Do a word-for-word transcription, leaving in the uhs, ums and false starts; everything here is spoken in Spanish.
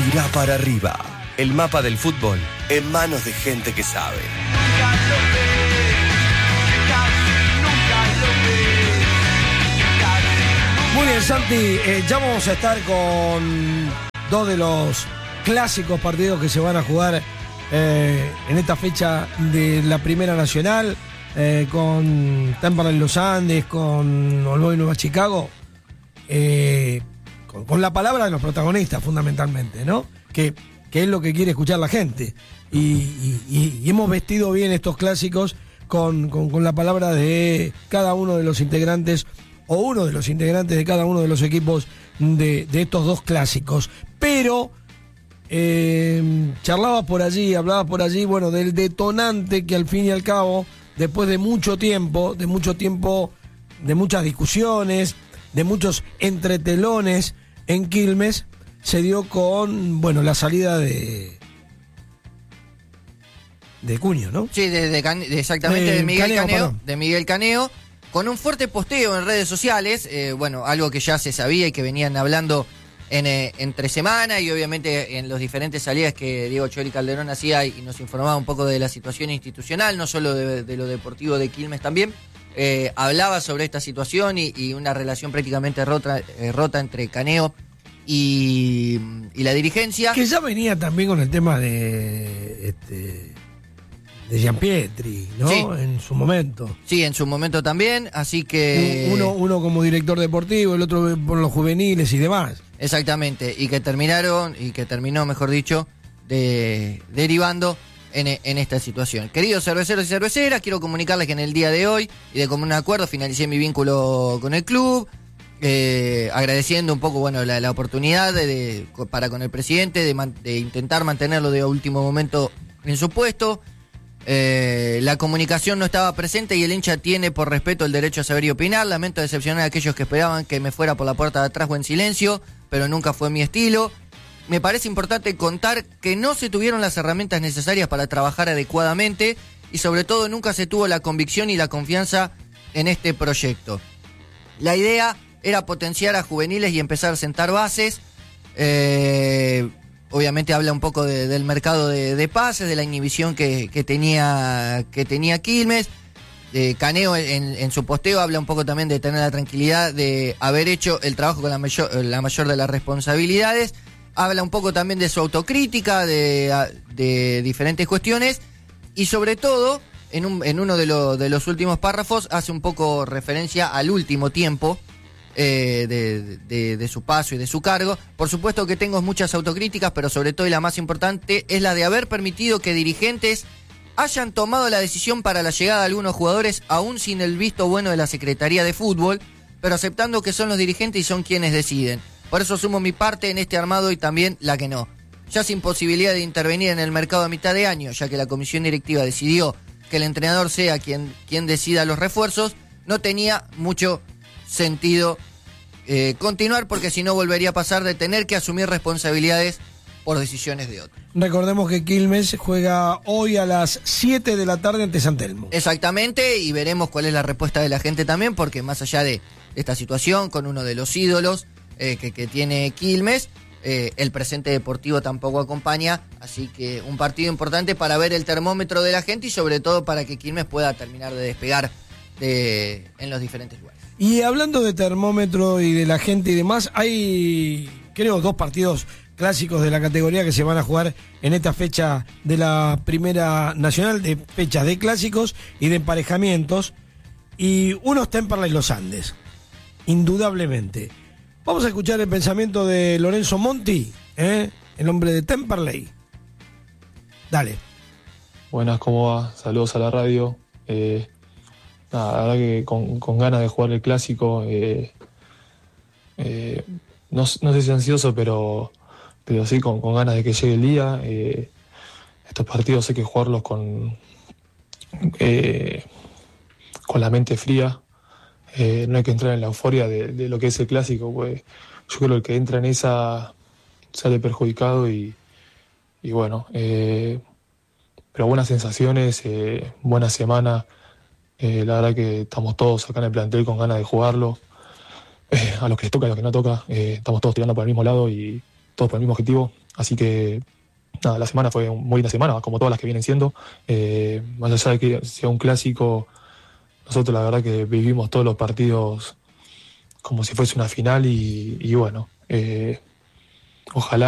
Tirá para arriba. El mapa del fútbol en manos de gente que sabe. Muy bien, Santi, eh, ya vamos a estar con dos de los clásicos partidos que se van a jugar eh, en esta fecha de la Primera Nacional, eh, con Temperley Los Andes, con All Boys Nueva Chicago, eh, con, con la palabra de los protagonistas fundamentalmente, ¿no? Que, que es lo que quiere escuchar la gente. Y, y, y hemos vestido bien estos clásicos con, con, con la palabra de cada uno de los integrantes o uno de los integrantes de cada uno de los equipos de, de estos dos clásicos. Pero eh, charlaba por allí, hablaba por allí, bueno, del detonante que al fin y al cabo, después de mucho tiempo, de mucho tiempo, de muchas discusiones, de muchos entretelones en Quilmes, se dio con, bueno, la salida de de Cuño, ¿no? Sí, de, de, de exactamente, de, de Miguel Caneo, Caneo de Miguel Caneo. Con un fuerte posteo en redes sociales, eh, bueno, algo que ya se sabía y que venían hablando en, eh, entre semana y obviamente en los diferentes salidas que Diego Chori Calderón hacía y nos informaba un poco de la situación institucional, no solo de, de lo deportivo de Quilmes también. Eh, hablaba sobre esta situación y, y una relación prácticamente rota, eh, rota entre Caneo y, y la dirigencia. Que ya venía también con el tema de... Este... de Gianpietri, ¿no? Sí. En su momento. Sí, en su momento también, así que... Uno, uno como director deportivo, el otro por los juveniles y demás. Exactamente, y que terminaron, y que terminó, mejor dicho, de, derivando en, en esta situación. Queridos cerveceros y cerveceras, quiero comunicarles que en el día de hoy, y de común acuerdo, finalicé mi vínculo con el club, eh, agradeciendo un poco, bueno, la, la oportunidad de, de, para con el presidente de, man, de intentar mantenerlo de último momento en su puesto. Eh, la comunicación no estaba presente y el hincha tiene por respeto el derecho a saber y opinar. Lamento decepcionar a aquellos que esperaban que me fuera por la puerta de atrás o en silencio, pero nunca fue mi estilo. Me parece importante contar que no se tuvieron las herramientas necesarias para trabajar adecuadamente y sobre todo nunca se tuvo la convicción y la confianza en este proyecto. La idea era potenciar a juveniles y empezar a sentar bases. Eh... Obviamente habla un poco de, del mercado de, de pases, de la inhibición que, que, tenía, que tenía Quilmes. Eh, Caneo en, en su posteo habla un poco también de tener la tranquilidad de haber hecho el trabajo con la mayor, la mayor de las responsabilidades. Habla un poco también de su autocrítica, de, de diferentes cuestiones. Y sobre todo, en, un, en uno de, lo, de los últimos párrafos, hace un poco referencia al último tiempo. Eh, de, de, de su paso y de su cargo. Por supuesto que tengo muchas autocríticas, pero sobre todo y la más importante es la de haber permitido que dirigentes hayan tomado la decisión para la llegada de algunos jugadores aún sin el visto bueno de la Secretaría de Fútbol, pero aceptando que son los dirigentes y son quienes deciden. Por eso sumo mi parte en este armado y también la que no. Ya sin posibilidad de intervenir en el mercado a mitad de año, ya que la comisión directiva decidió que el entrenador sea quien, quien decida los refuerzos, no tenía mucho sentido eh, continuar, porque si no volvería a pasar de tener que asumir responsabilidades por decisiones de otros. Recordemos que Quilmes juega hoy a las siete de la tarde ante San Telmo. Exactamente, y veremos cuál es la respuesta de la gente también, porque más allá de esta situación con uno de los ídolos eh, que, que tiene Quilmes, eh, el presente deportivo tampoco acompaña, así que un partido importante para ver el termómetro de la gente y sobre todo para que Quilmes pueda terminar de despegar de, en los diferentes lugares. Y hablando de termómetro y de la gente y demás, hay, creo, dos partidos clásicos de la categoría que se van a jugar en esta fecha de la Primera Nacional, de fechas de clásicos y de emparejamientos, y uno es Temperley Los Andes, indudablemente. Vamos a escuchar el pensamiento de Lorenzo Monti, ¿eh? El hombre de Temperley. Dale. Buenas, ¿cómo va? Saludos a la radio. Eh... Nada, la verdad que con, con ganas de jugar el clásico, eh, eh, no, no sé si ansioso, pero, pero sí con, con ganas de que llegue el día. Eh, estos partidos hay que jugarlos con, eh, con la mente fría, eh, no hay que entrar en la euforia de, de lo que es el clásico, pues yo creo que el que entra en esa sale perjudicado y, y bueno, eh, pero buenas sensaciones, eh, buena semana. Eh, la verdad que estamos todos acá en el plantel con ganas de jugarlo. Eh, a los que les toca y a los que no toca, eh, estamos todos tirando por el mismo lado y todos por el mismo objetivo. Así que nada, la semana fue muy linda semana, como todas las que vienen siendo. Eh, más allá de que sea un clásico, nosotros la verdad que vivimos todos los partidos como si fuese una final y, y bueno, eh, ojalá